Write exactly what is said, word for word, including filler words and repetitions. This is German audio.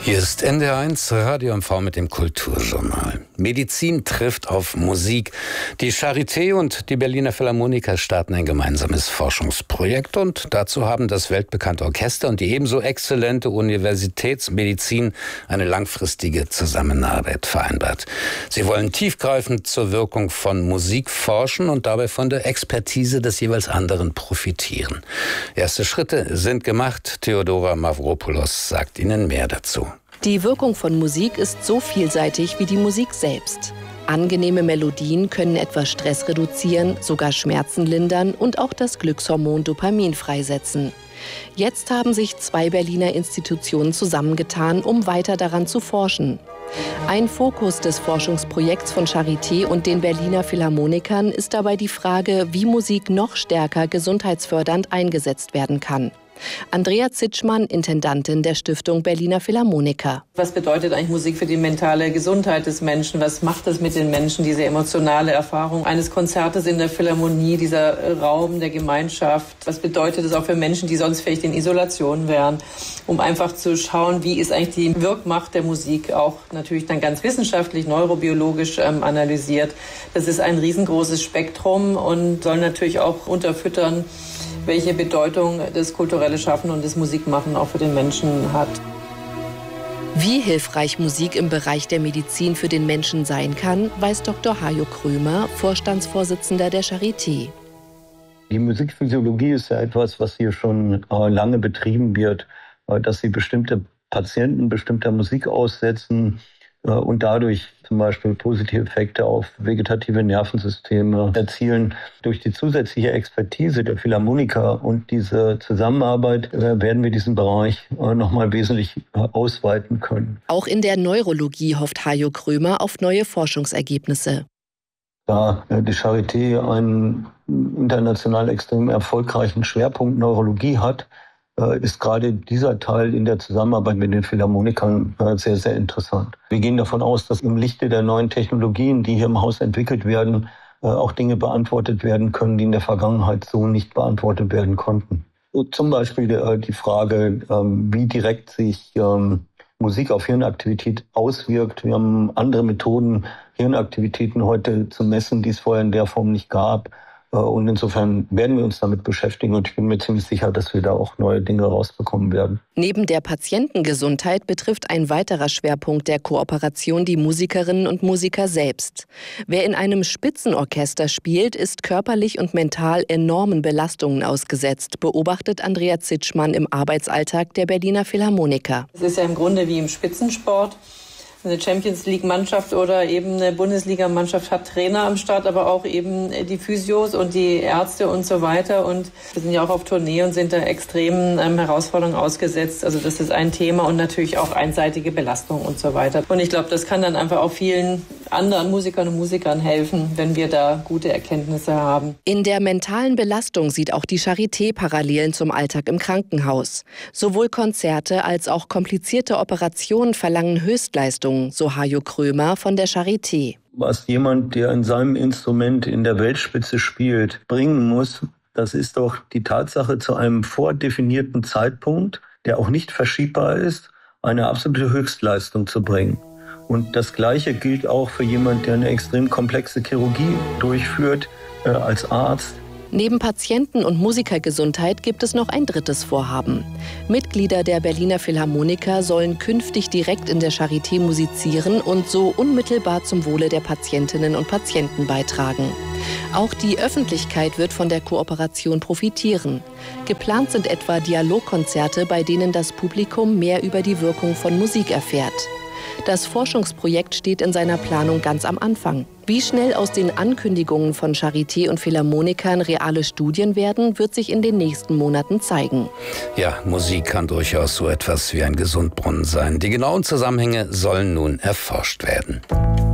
Hier ist N D R eins Radio M V mit dem Kulturjournal. Medizin trifft auf Musik. Die Charité und die Berliner Philharmoniker starten ein gemeinsames Forschungsprojekt und dazu haben das weltbekannte Orchester und die ebenso exzellente Universitätsmedizin eine langfristige Zusammenarbeit vereinbart. Sie wollen tiefgreifend zur Wirkung von Musik forschen und dabei von der Expertise des jeweils anderen profitieren. Erste Schritte sind gemacht. Theodora Mavropoulos sagt Ihnen mehr dazu. Die Wirkung von Musik ist so vielseitig wie die Musik selbst. Angenehme Melodien können etwa Stress reduzieren, sogar Schmerzen lindern und auch das Glückshormon Dopamin freisetzen. Jetzt haben sich zwei Berliner Institutionen zusammengetan, um weiter daran zu forschen. Ein Fokus des Forschungsprojekts von Charité und den Berliner Philharmonikern ist dabei die Frage, wie Musik noch stärker gesundheitsfördernd eingesetzt werden kann. Andrea Zitschmann, Intendantin der Stiftung Berliner Philharmoniker. Was bedeutet eigentlich Musik für die mentale Gesundheit des Menschen? Was macht das mit den Menschen, diese emotionale Erfahrung eines Konzertes in der Philharmonie, dieser Raum der Gemeinschaft? Was bedeutet es auch für Menschen, die sonst vielleicht in Isolation wären? Um einfach zu schauen, wie ist eigentlich die Wirkmacht der Musik auch natürlich dann ganz wissenschaftlich, neurobiologisch ähm, analysiert. Das ist ein riesengroßes Spektrum und soll natürlich auch unterfüttern, welche Bedeutung das kulturelle Schaffen und das Musikmachen auch für den Menschen hat. Wie hilfreich Musik im Bereich der Medizin für den Menschen sein kann, weiß Doktor Hajo Krömer, Vorstandsvorsitzender der Charité. Die Musikphysiologie ist ja etwas, was hier schon äh, lange betrieben wird, äh, dass sie bestimmte Patienten bestimmter Musik aussetzen äh, und dadurch zum Beispiel positive Effekte auf vegetative Nervensysteme erzielen. Durch die zusätzliche Expertise der Philharmoniker und diese Zusammenarbeit äh, werden wir diesen Bereich äh, nochmal wesentlich äh, ausweiten können. Auch in der Neurologie hofft Hajo Krömer auf neue Forschungsergebnisse. Da äh, die Charité einen international extrem erfolgreichen Schwerpunkt Neurologie hat, ist gerade dieser Teil in der Zusammenarbeit mit den Philharmonikern sehr, sehr interessant. Wir gehen davon aus, dass im Lichte der neuen Technologien, die hier im Haus entwickelt werden, auch Dinge beantwortet werden können, die in der Vergangenheit so nicht beantwortet werden konnten. Zum Beispiel die Frage, wie direkt sich Musik auf Hirnaktivität auswirkt. Wir haben andere Methoden, Hirnaktivitäten heute zu messen, die es vorher in der Form nicht gab. Und insofern werden wir uns damit beschäftigen und ich bin mir ziemlich sicher, dass wir da auch neue Dinge rausbekommen werden. Neben der Patientengesundheit betrifft ein weiterer Schwerpunkt der Kooperation die Musikerinnen und Musiker selbst. Wer in einem Spitzenorchester spielt, ist körperlich und mental enormen Belastungen ausgesetzt, beobachtet Andrea Zitschmann im Arbeitsalltag der Berliner Philharmoniker. Es ist ja im Grunde wie im Spitzensport. Eine Champions-League-Mannschaft oder eben eine Bundesliga-Mannschaft hat Trainer am Start, aber auch eben die Physios und die Ärzte und so weiter. Und wir sind ja auch auf Tournee und sind da extremen ähm, Herausforderungen ausgesetzt. Also das ist ein Thema und natürlich auch einseitige Belastung und so weiter. Und ich glaube, das kann dann einfach auch vielen anderen Musikern und Musikern helfen, wenn wir da gute Erkenntnisse haben. In der mentalen Belastung sieht auch die Charité Parallelen zum Alltag im Krankenhaus. Sowohl Konzerte als auch komplizierte Operationen verlangen Höchstleistungen, so Hajo Krömer von der Charité. Was jemand, der in seinem Instrument in der Weltspitze spielt, bringen muss, das ist doch die Tatsache, zu einem vordefinierten Zeitpunkt, der auch nicht verschiebbar ist, eine absolute Höchstleistung zu bringen. Und das Gleiche gilt auch für jemanden, der eine extrem komplexe Chirurgie durchführt äh, als Arzt. Neben Patienten- und Musikergesundheit gibt es noch ein drittes Vorhaben. Mitglieder der Berliner Philharmoniker sollen künftig direkt in der Charité musizieren und so unmittelbar zum Wohle der Patientinnen und Patienten beitragen. Auch die Öffentlichkeit wird von der Kooperation profitieren. Geplant sind etwa Dialogkonzerte, bei denen das Publikum mehr über die Wirkung von Musik erfährt. Das Forschungsprojekt steht in seiner Planung ganz am Anfang. Wie schnell aus den Ankündigungen von Charité und Philharmonikern reale Studien werden, wird sich in den nächsten Monaten zeigen. Ja, Musik kann durchaus so etwas wie ein Gesundbrunnen sein. Die genauen Zusammenhänge sollen nun erforscht werden.